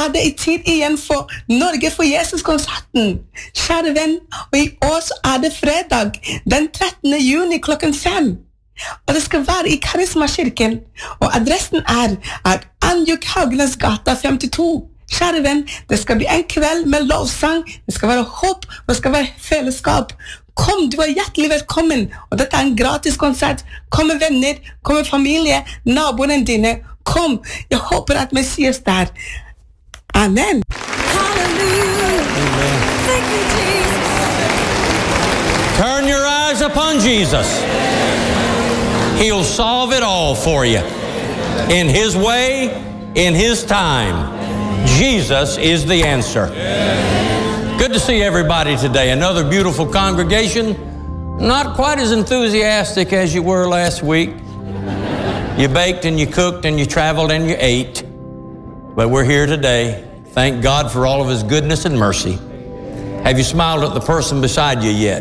det tid igjen for Norge for Jesus-konserten. Kjære venn, og i år så det fredag, den 13. juni klokken 5. Og det skal være i Karismakirken, og adressen Anjuk Haugenes gata 52. Kjære venn, det skal bli en kveld med lovsang, det skal være håp, og det skal være fellesskap. Kom, du hjertelig velkommen, og dette en gratis konsert. Kom med venner, kom med familie, naboene dine. Kom, jeg håper at Messias der. Amen. Hallelujah. Amen. Thank you, Jesus. Turn your eyes upon Jesus. He'll solve it all for you. In His way, in His time. Jesus is the answer. Good to see everybody today. Another beautiful congregation. Not quite as enthusiastic as you were last week. You baked and you cooked and you traveled and you ate. But we're here today. Thank God for all of His goodness and mercy. Have you smiled at the person beside you yet?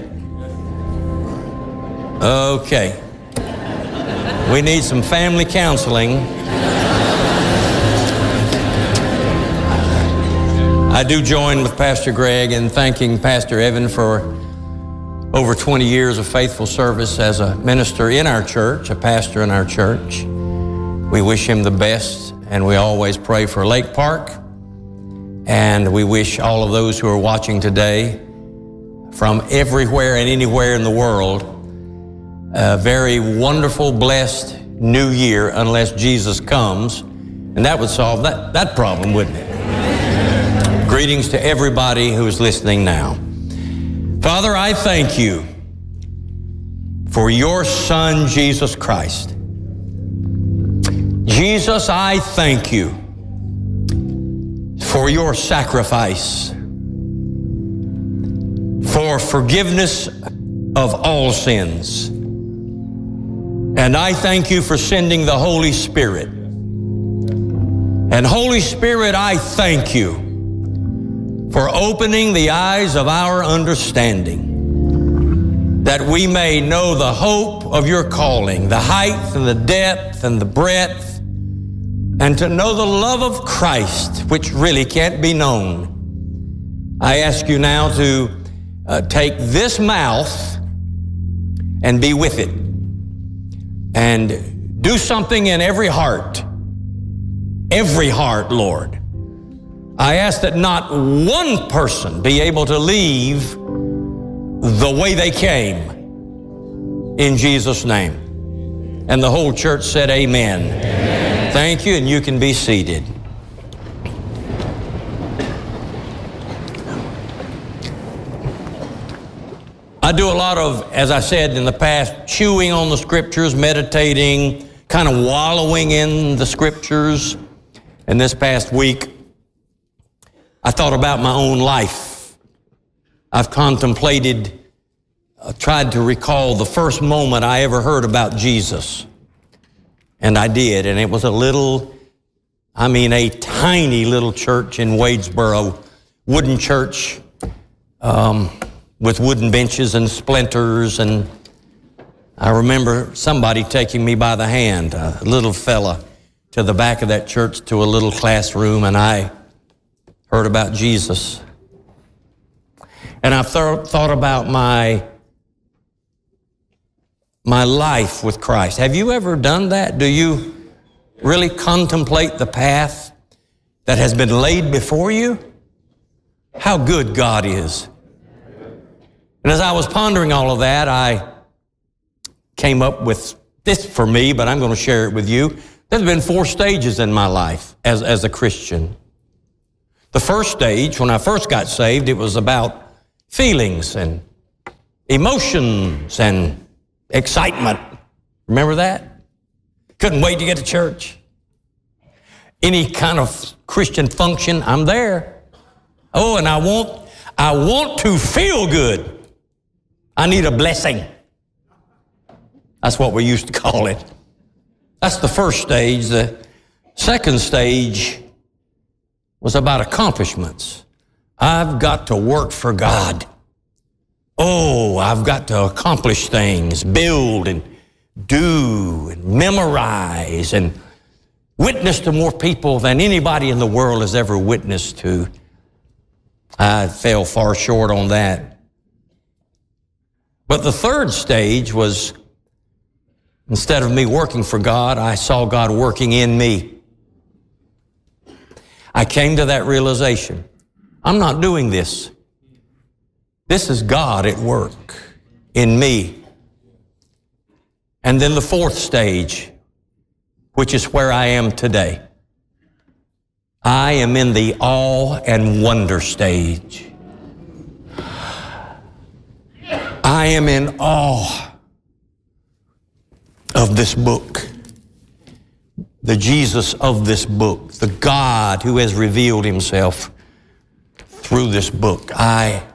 Okay. We need some family counseling. I do join with Pastor Greg in thanking Pastor Evan for over 20 years of faithful service as a minister in our church, a pastor in our church. We wish him the best, and we always pray for Lake Park. And we wish all of those who are watching today from everywhere and anywhere in the world a very wonderful, blessed new year, unless Jesus comes. And that would solve that problem, wouldn't it? Greetings to everybody who is listening now. Father, I thank you for your Son, Jesus Christ. Jesus, I thank you for your sacrifice, for forgiveness of all sins. And I thank you for sending the Holy Spirit. And Holy Spirit, I thank you for opening the eyes of our understanding, that we may know the hope of your calling, the height and the depth and the breadth, and to know the love of Christ, which really can't be known. I ask you now to take this mouth and be with it, and do something in every heart, Lord. I ask that not one person be able to leave the way they came, in Jesus' name. And the whole church said amen. Amen. Thank you, and you can be seated. I do a lot of, as I said in the past, chewing on the scriptures, meditating, kind of wallowing in the scriptures. And this past week, I thought about my own life. I've contemplated, tried to recall the first moment I ever heard about Jesus. And I did, and it was a tiny little church in Wadesboro, wooden church, with wooden benches and splinters. And I remember somebody taking me by the hand, a little fella, to the back of that church to a little classroom, and I heard about Jesus. And I've thought about my life with Christ. Have you ever done that? Do you really contemplate the path that has been laid before you? How good God is. And as I was pondering all of that, I came up with this for me, but I'm going to share it with you. There's been 4 stages in my life as a Christian. The first stage, when I first got saved, it was about feelings and emotions and excitement. Remember that? Couldn't wait to get to church. Any kind of Christian function, I'm there. Oh, and I want to feel good. I need a blessing. That's what we used to call it. That's the first stage. The second stage was about accomplishments. I've got to work for God. Oh, I've got to accomplish things, build and do and memorize and witnessed to more people than anybody in the world has ever witnessed to. I fell far short on that. But the third stage was, instead of me working for God, I saw God working in me. I came to that realization. I'm not doing this. This is God at work in me. And then the fourth stage, which is where I am today. I am in the awe and wonder stage. I am in awe of this book, the Jesus of this book, the God who has revealed himself through this book. I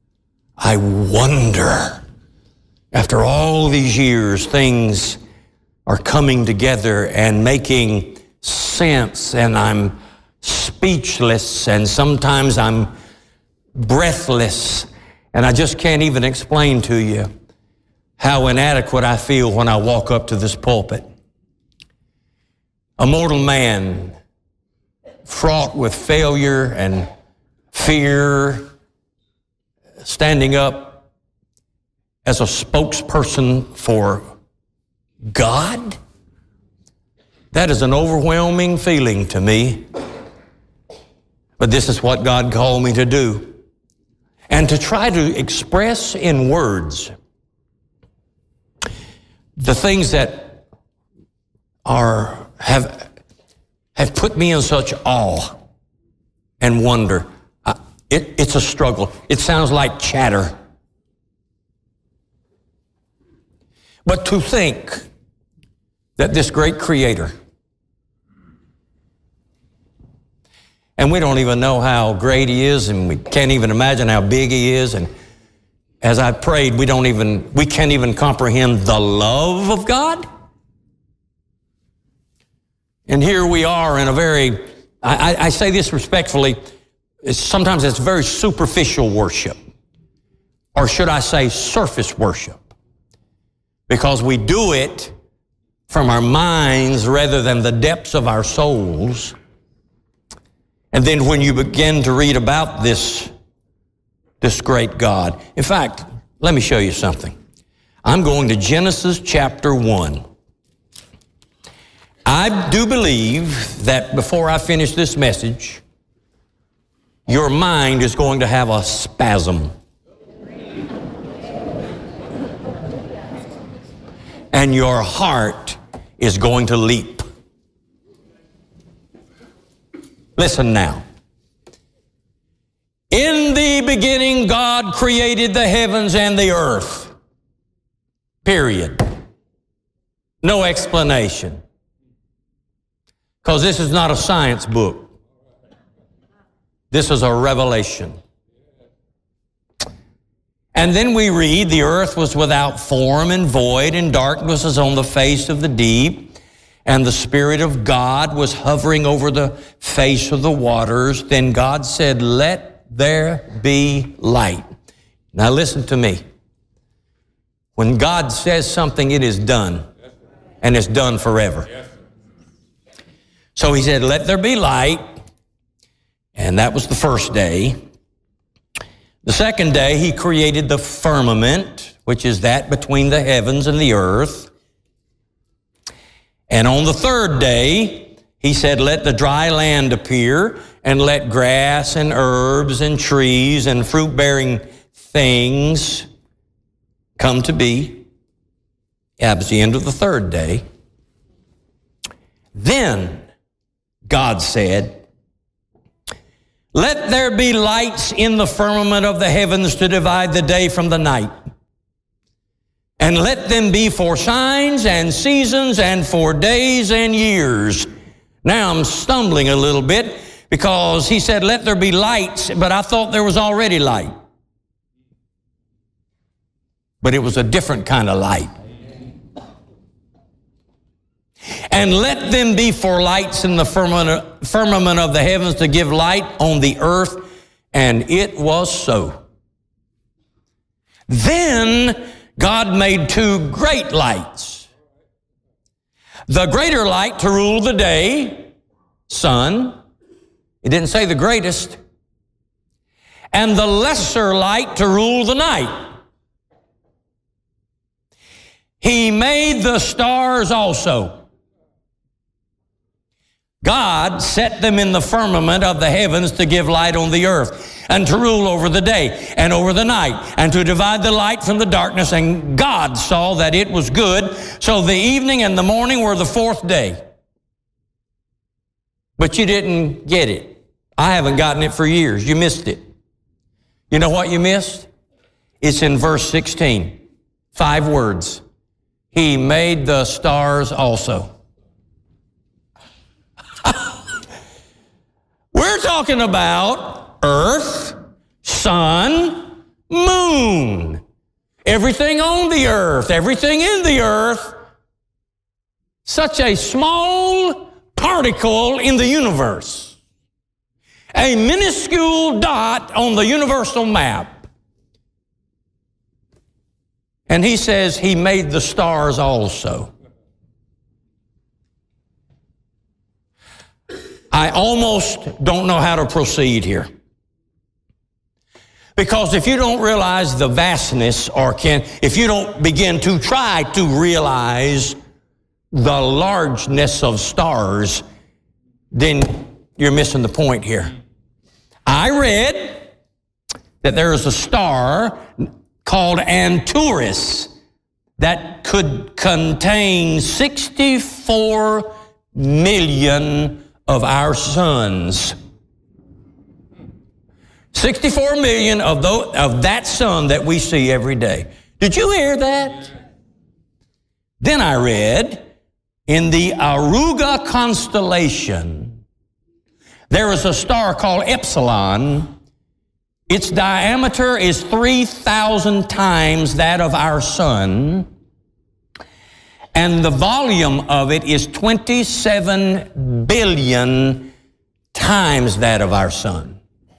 wonder, after all these years, things are coming together and making sense, and I'm speechless, and sometimes I'm breathless, and I just can't even explain to you how inadequate I feel when I walk up to this pulpit. A mortal man fraught with failure and fear, standing up as a spokesperson for God. That is an overwhelming feeling to me. But this is what God called me to do. And to try to express in words the things that have put me in such awe and wonder. It's a struggle. It sounds like chatter. But to think that this great Creator, and we don't even know how great He is, and we can't even imagine how big He is, and as I prayed, we can't even comprehend the love of God. And here we are in a very, I say this respectfully, sometimes it's very superficial worship, or should I say surface worship, because we do it from our minds rather than the depths of our souls. And then when you begin to read about this great God, in fact, let me show you something. I'm going to Genesis chapter 1. I do believe that before I finish this message, your mind is going to have a spasm. And your heart is going to leap. Listen now. In the beginning, God created the heavens and the earth. Period. No explanation. Because this is not a science book. This is a revelation. And then we read, the earth was without form and void, and darkness was on the face of the deep. And the Spirit of God was hovering over the face of the waters. Then God said, let there be light. Now listen to me. When God says something, it is done. And it's done forever. So He said, let there be light. And that was the first day. The second day, He created the firmament, which is that between the heavens and the earth. And on the third day, He said, let the dry land appear, and let grass and herbs and trees and fruit-bearing things come to be. That was the end of the third day. Then God said, let there be lights in the firmament of the heavens to divide the day from the night. And let them be for signs and seasons and for days and years. Now I'm stumbling a little bit because He said, let there be lights, but I thought there was already light. But it was a different kind of light. And let them be for lights in the firmament of the heavens to give light on the earth. And it was so. Then God made two great lights, The greater light to rule the day, sun. It didn't say the greatest. And the lesser light to rule the night. He made the stars also. God set them in the firmament of the heavens to give light on the earth, and to rule over the day and over the night, and to divide the light from the darkness. And God saw that it was good. So the evening and the morning were the fourth day. But you didn't get it. I haven't gotten it for years. You missed it. You know what you missed? It's in verse 16. 5 words. He made the stars also. We're talking about earth, sun, moon. Everything on the earth, everything in the earth. Such a small particle in the universe. A minuscule dot on the universal map. And he says he made the stars also. I almost don't know how to proceed here. Because if you don't realize the vastness, if you don't begin to try to realize the largeness of stars, then you're missing the point here. I read that there is a star called Antares that could contain 64 million of our suns. 64 million of that sun that we see every day. Did you hear that? Then I read in the Auriga constellation, there is a star called Epsilon. Its diameter is 3,000 times that of our sun, and the volume of it is 27 billion times that of our sun.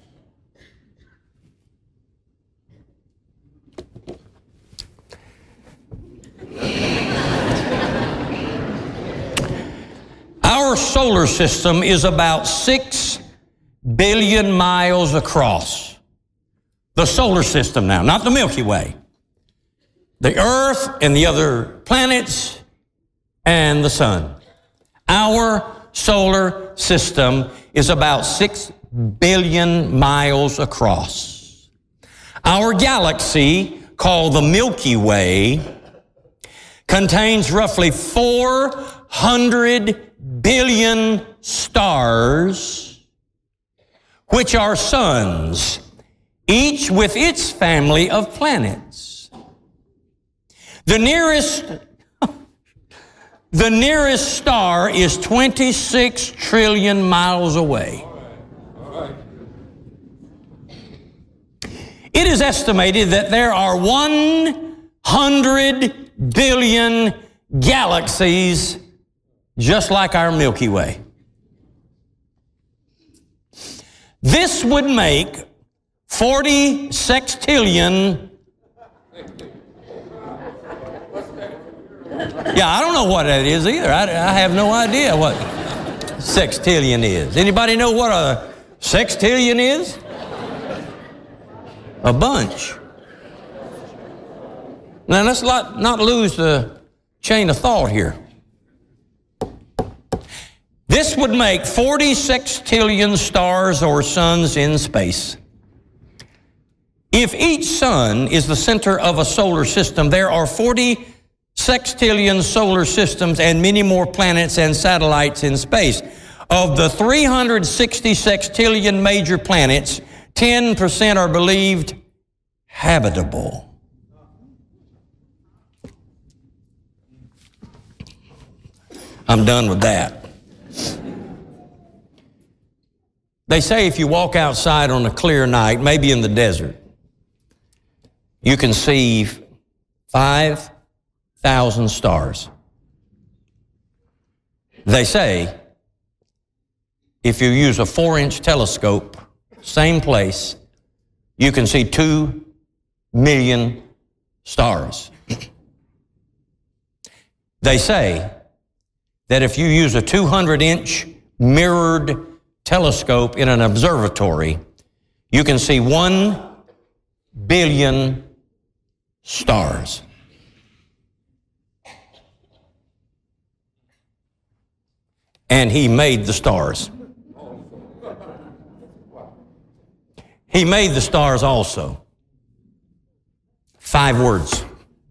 Our solar system is about 6 billion miles across. The solar system now, not the Milky Way. The Earth and the other planets and the sun. Our solar system is about 6 billion miles across. Our galaxy, called the Milky Way, contains roughly 400 billion stars, which are suns, each with its family of planets. The nearest star is 26 trillion miles away. It is estimated that there are 100 billion galaxies just like our Milky Way. This would make 40 sextillion. Yeah, I don't know what that is either. I have no idea what sextillion is. Anybody know what a sextillion is? A bunch. Now let's not lose the chain of thought here. This would make 40 sextillion stars or suns in space. If each sun is the center of a solar system, there are 40 sextillion solar systems and many more planets and satellites in space. Of the 360 sextillion major planets, 10% are believed habitable. I'm done with that. They say if you walk outside on a clear night, maybe in the desert, you can see 5,000 stars. They say if you use a 4-inch telescope, same place, you can see 2 million stars. They say that if you use a 200-inch mirrored telescope in an observatory, you can see 1 billion stars. And he made the stars. He made the stars also. 5 words.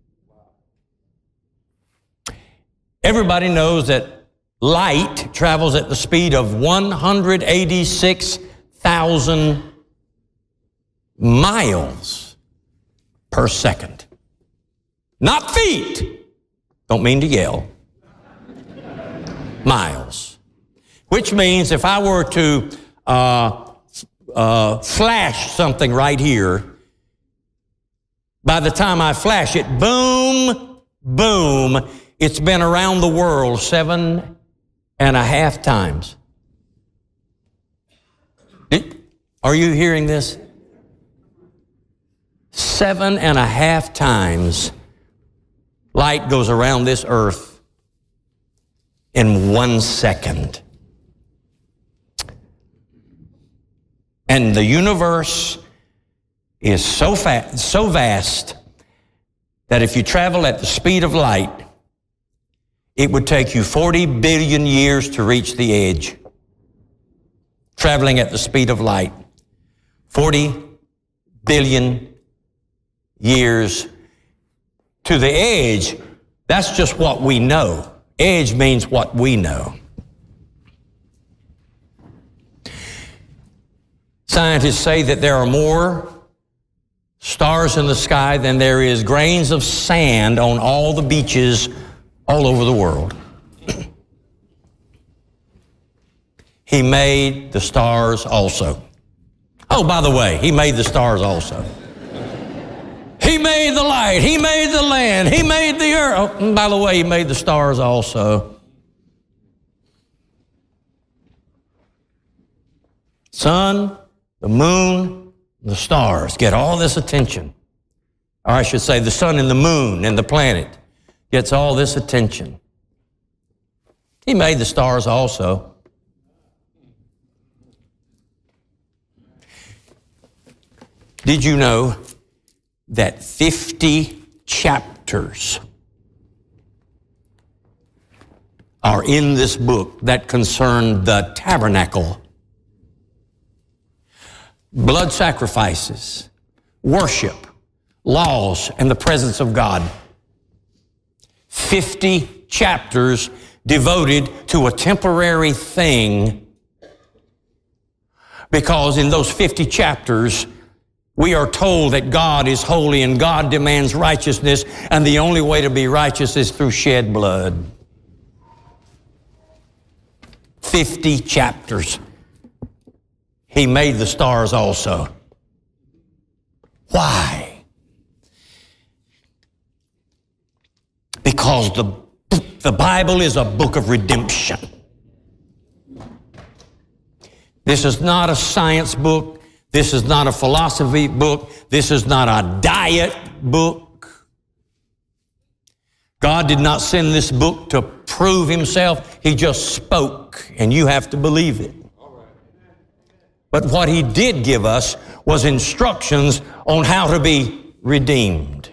Everybody knows that light travels at the speed of 186,000 miles per second. Not feet. Don't mean to yell. Miles. Which means if I were to flash something right here, by the time I flash it, boom, boom, it's been around the world 7.5 times. Are you hearing this? 7.5 times light goes around this earth in 1 second. And the universe is so vast that if you travel at the speed of light, it would take you 40 billion years to reach the edge. Traveling at the speed of light. 40 billion years to the edge. That's just what we know. Edge means what we know. Scientists say that there are more stars in the sky than there is grains of sand on all the beaches all over the world. He made the stars also. Oh, by the way, he made the stars also. He made the light. He made the land. He made the earth. Oh, and by the way, he made the stars also. Sun, the moon, the stars get all this attention. Or I should say the sun and the moon and the planet gets all this attention. He made the stars also. Did you know that 50 chapters are in this book that concern the tabernacle? Blood sacrifices, worship, laws, and the presence of God. 50 chapters devoted to a temporary thing, because in those 50 chapters, we are told that God is holy and God demands righteousness, and the only way to be righteous is through shed blood. 50 chapters. He made the stars also. Why? Because the Bible is a book of redemption. This is not a science book. This is not a philosophy book. This is not a diet book. God did not send this book to prove himself. He just spoke, and you have to believe it. But what he did give us was instructions on how to be redeemed.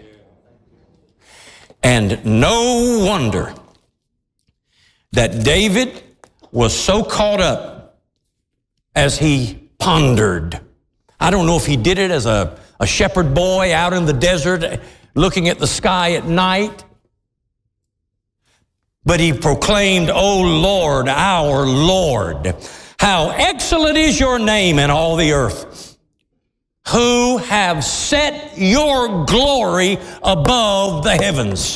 And no wonder that David was so caught up as he pondered. I don't know if he did it as a shepherd boy out in the desert looking at the sky at night, but he proclaimed, "O Lord, our Lord, how excellent is your name in all the earth, who have set your glory above the heavens."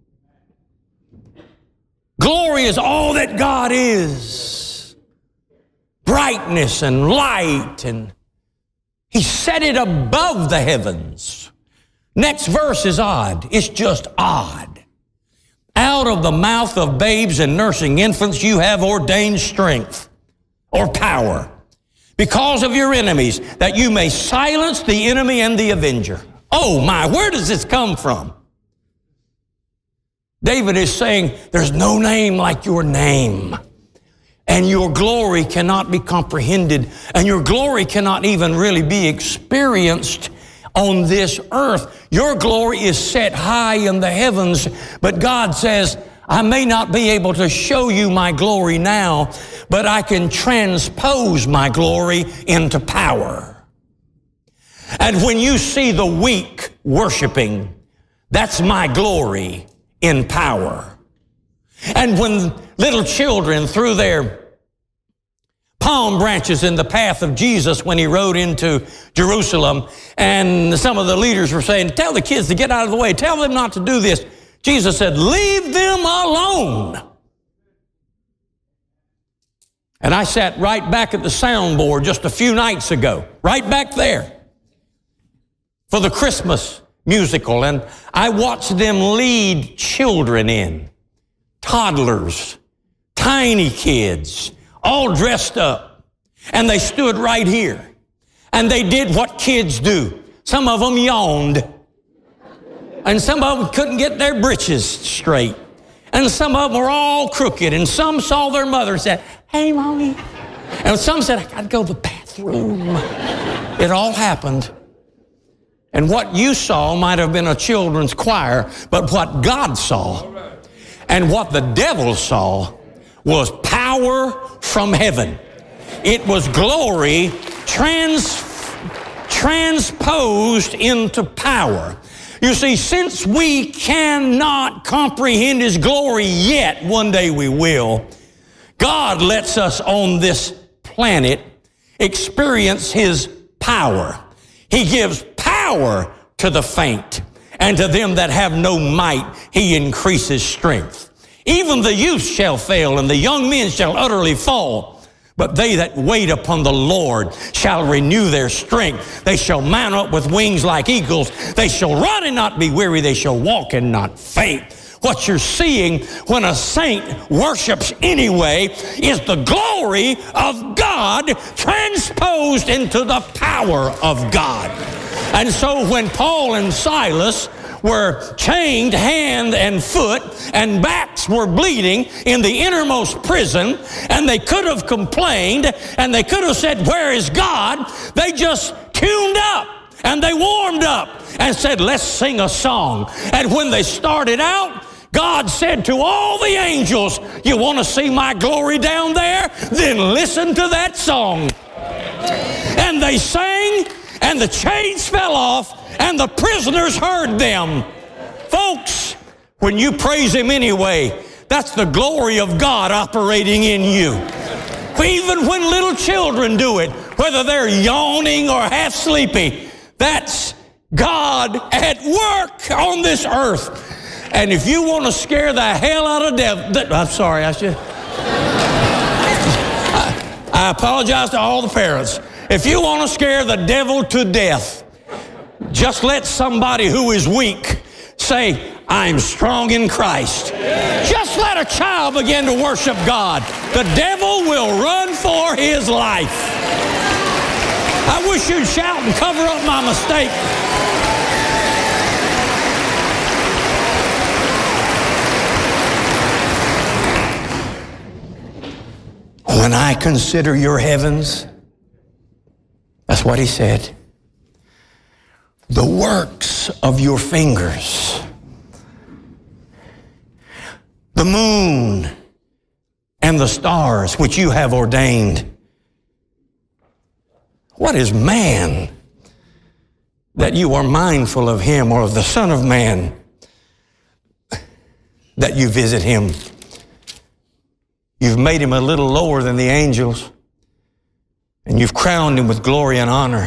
Glory is all that God is. Brightness and light, and he set it above the heavens. Next verse is odd. It's just odd. Out of the mouth of babes and nursing infants you have ordained strength or power because of your enemies, that you may silence the enemy and the avenger. Oh my, where does this come from? David is saying, there's no name like your name. And your glory cannot be comprehended. And your glory cannot even really be experienced on this earth. Your glory is set high in the heavens. But God says, I may not be able to show you my glory now, but I can transpose my glory into power. And when you see the weak worshiping, that's my glory in power. And when little children threw their palm branches in the path of Jesus when he rode into Jerusalem, and some of the leaders were saying, tell the kids to get out of the way, tell them not to do this. Jesus said, leave them alone. And I sat right back at the soundboard just a few nights ago, right back there, for the Christmas musical, and I watched them lead children in, toddlers, tiny kids, all dressed up, and they stood right here, and they did what kids do. Some of them yawned, and some of them couldn't get their britches straight, and some of them were all crooked, and some saw their mother and said, hey, Mommy, and some said, I gotta go to the bathroom. It all happened. And what you saw might have been a children's choir, but what God saw and what the devil saw was power from heaven. It was glory transposed into power. You see, since we cannot comprehend His glory yet, one day we will, God lets us on this planet experience His power. He gives power to the faint, and to them that have no might, He increases strength. Even the youth shall fail, and the young men shall utterly fall. But they that wait upon the Lord shall renew their strength. They shall mount up with wings like eagles. They shall run and not be weary. They shall walk and not faint. What you're seeing when a saint worships anyway is the glory of God transposed into the power of God. And so when Paul and Silas were chained hand and foot and backs were bleeding in the innermost prison, and they could have complained and they could have said, where is God? They just tuned up and they warmed up and said, let's sing a song. And when they started out, God said to all the angels, you want to see my glory down there? Then listen to that song. And they sang, and the chains fell off, and the prisoners heard them. Folks, when you praise Him anyway, that's the glory of God operating in you. Even when little children do it, whether they're yawning or half sleepy, that's God at work on this earth. And if you want to scare the hell out of devil, I'm sorry, I apologize to all the parents. If you want to scare the devil to death, just let somebody who is weak say, I'm strong in Christ. Just let a child begin to worship God. The devil will run for his life. I wish you'd shout and cover up my mistake. When I consider your heavens, that's what he said, the works of your fingers, the moon and the stars which you have ordained. What is man that you are mindful of him, or of the Son of Man that you visit him? You've made him a little lower than the angels, and you've crowned him with glory and honor.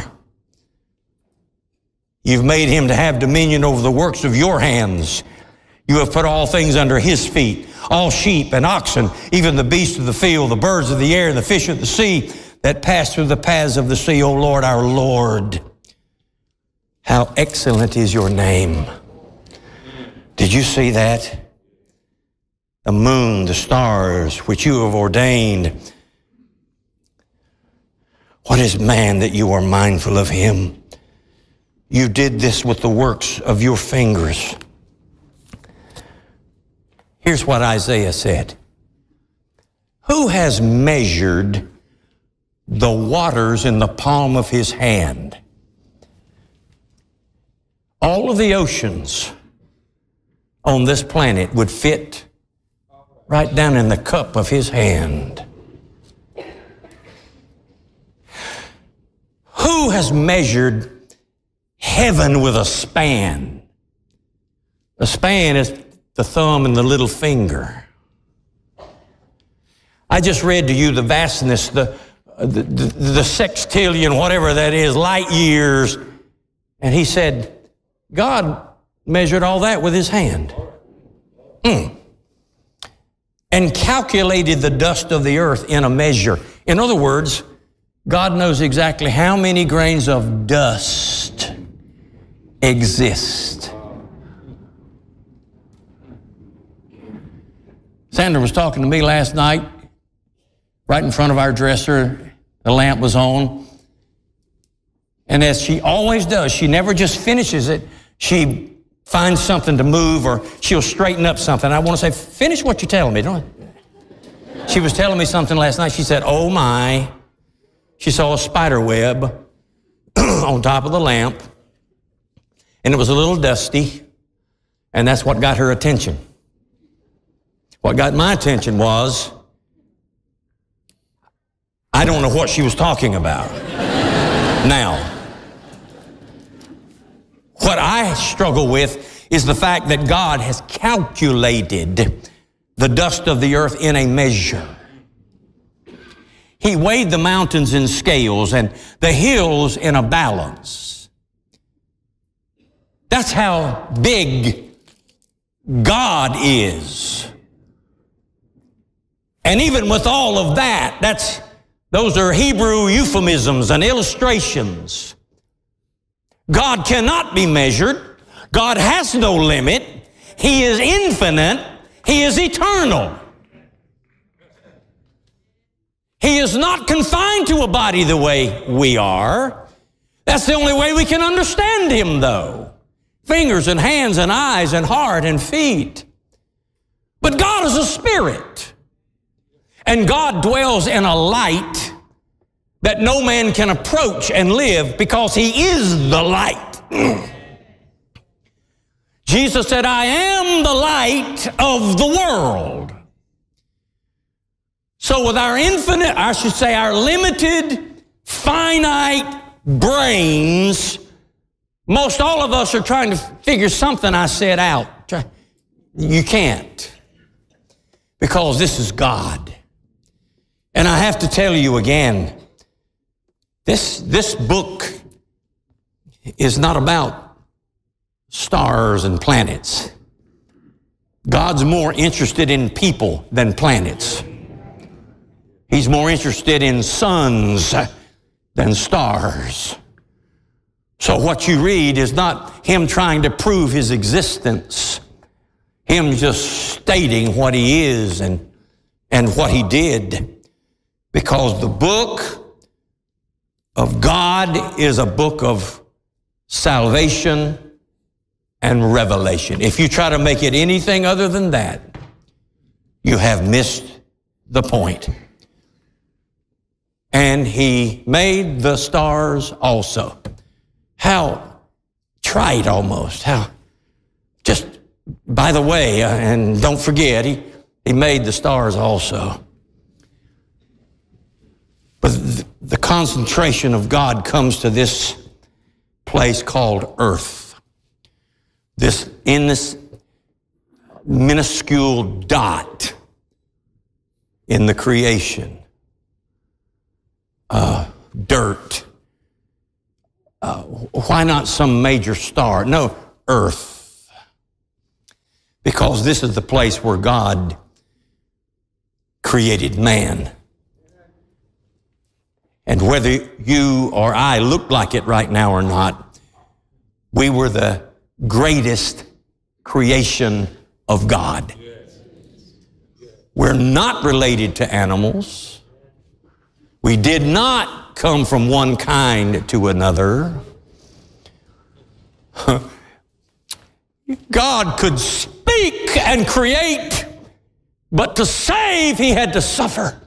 You've made him to have dominion over the works of your hands. You have put all things under his feet, all sheep and oxen, even the beasts of the field, the birds of the air, and the fish of the sea that pass through the paths of the sea, O Lord, our Lord. How excellent is your name. Did you see that? The moon, the stars, which you have ordained. What is man that you are mindful of him? You did this with the works of your fingers. Here's what Isaiah said. Who has measured the waters in the palm of his hand? All of the oceans on this planet would fit right down in the cup of his hand. Who has measured heaven with a span? A span is the thumb and the little finger. I just read to you the vastness, the sextillion, whatever that is, light years. And he said, God measured all that with his hand. And calculated the dust of the earth in a measure. In other words, God knows exactly how many grains of dust exist. Sandra was talking to me last night, right in front of our dresser. The lamp was on. And as she always does, she never just finishes it. She finds something to move, or she'll straighten up something. I want to say, finish what you're telling me, don't I? She was telling me something last night. She said, oh my. She saw a spider web on top of the lamp, and it was a little dusty, and that's what got her attention. What got my attention was, I don't know what she was talking about. Now, what I struggle with is the fact that God has calculated the dust of the earth in a measure. He weighed the mountains in scales and the hills in a balance. That's how big God is. And even with all of that, those are Hebrew euphemisms and illustrations. God cannot be measured. God has no limit. He is infinite. He is eternal. He is not confined to a body the way we are. That's the only way we can understand him, though. Fingers and hands and eyes and heart and feet. But God is a spirit. And God dwells in a light that no man can approach and live because he is the light. Jesus said, I am the light of the world. So with our our limited, finite brains, most all of us are trying to figure something I said out. You can't. Because this is God. And I have to tell you again, this book is not about stars and planets. God's more interested in people than planets. He's more interested in suns than stars. So what you read is not him trying to prove his existence. Him just stating what he is and what he did. Because the book of God is a book of salvation and revelation. If you try to make it anything other than that, you have missed the point. And he made the stars also. How trite almost. How just, by the way, and don't forget, he made the stars also. But the concentration of God comes to this place called earth. In this minuscule dot in the creation. Dirt. Why not some major star? No, earth. Because this is the place where God created man. And whether you or I look like it right now or not, we were the greatest creation of God. We're not related to animals. We did not come from one kind to another. God could speak and create But to save, he had to suffer.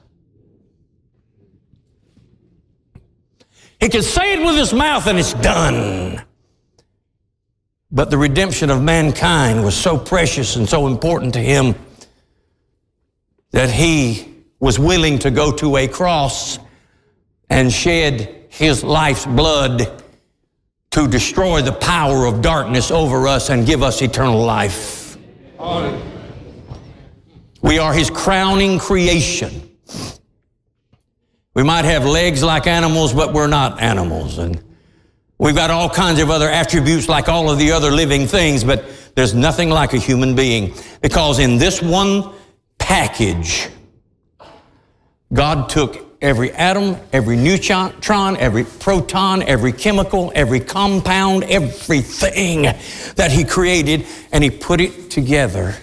He could say it with his mouth and it's done. But the redemption of mankind was so precious and so important to him that he was willing to go to a cross and shed his life's blood to destroy the power of darkness over us and give us eternal life. We are his crowning creation. We might have legs like animals, but we're not animals. And we've got all kinds of other attributes like all of the other living things, but there's nothing like a human being. Because in this one package, God took every atom, every neutron, every proton, every chemical, every compound, everything that he created, and he put it together.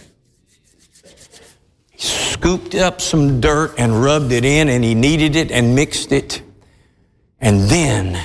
He scooped up some dirt and rubbed it in, and he kneaded it and mixed it. And then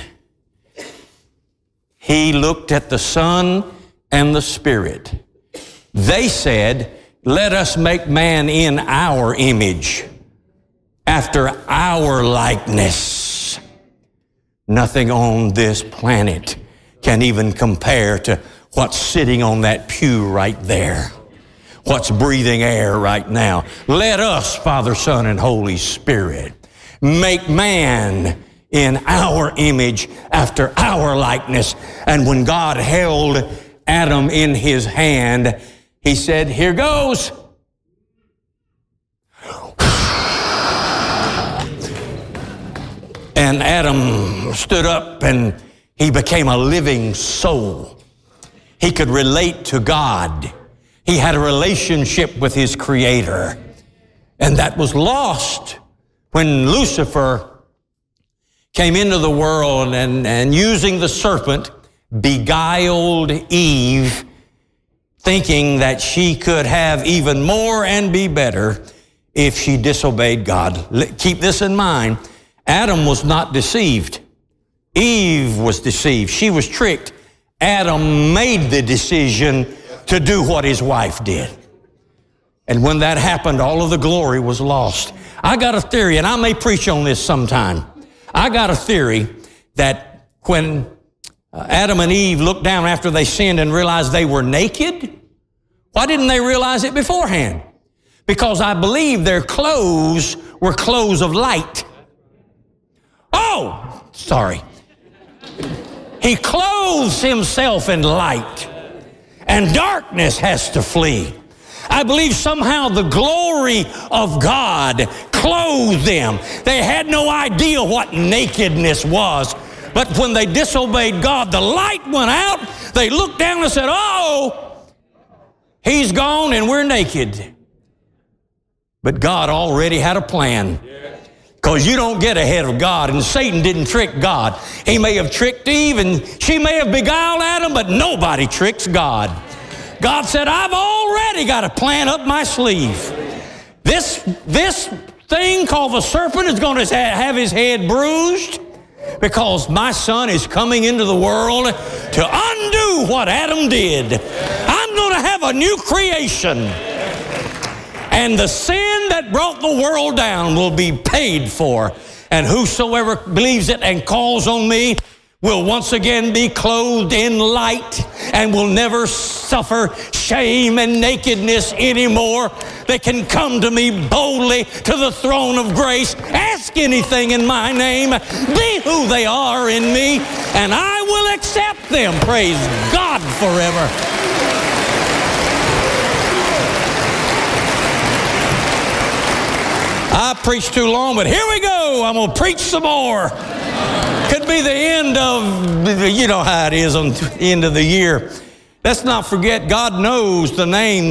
he looked at the Son and the Spirit. They said, "Let us make man in our image, after our likeness." Nothing on this planet can even compare to what's sitting on that pew right there, what's breathing air right now. Let us, Father, Son, and Holy Spirit, make man in our image, after our likeness. And when God held Adam in his hand, he said, "Here goes." And Adam stood up and he became a living soul. He could relate to God. He had a relationship with his Creator. And that was lost when Lucifer came into the world and using the serpent, beguiled Eve, thinking that she could have even more and be better if she disobeyed God. Keep this in mind. Adam was not deceived. Eve was deceived. She was tricked. Adam made the decision to do what his wife did. And when that happened, all of the glory was lost. I got a theory, and I may preach on this sometime. I got a theory that when Adam and Eve looked down after they sinned and realized they were naked, why didn't they realize it beforehand? Because I believe their clothes were clothes of light. Oh, sorry. He clothes himself in light, and darkness has to flee. I believe somehow the glory of God clothed them. They had no idea what nakedness was. But when they disobeyed God, the light went out. They looked down and said, "Oh, he's gone and we're naked." But God already had a plan. Because you don't get ahead of God, and Satan didn't trick God. He may have tricked Eve, and she may have beguiled Adam, but nobody tricks God. God said, "I've already got a plan up my sleeve. This thing called the serpent is going to have his head bruised because my son is coming into the world to undo what Adam did. I'm going to have a new creation. And the sin that brought the world down will be paid for. And whosoever believes it and calls on me will once again be clothed in light and will never suffer shame and nakedness anymore. They can come to me boldly to the throne of grace, ask anything in my name, be who they are in me, and I will accept them. Praise God forever. I preached too long, but here we go. I'm going to preach some more. Could be the end of, you know how it is on the end of the year. Let's not forget, God knows the name